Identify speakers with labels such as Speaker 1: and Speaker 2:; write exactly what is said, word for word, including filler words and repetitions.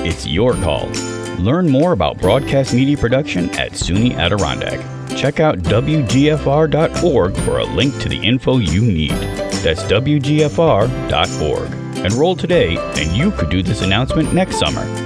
Speaker 1: It's your call. Learn more about broadcast media production at SUNY Adirondack. Check out W G F R dot org for a link to the info you need. That's W G F R dot org. Enroll today, and you could do this announcement next summer.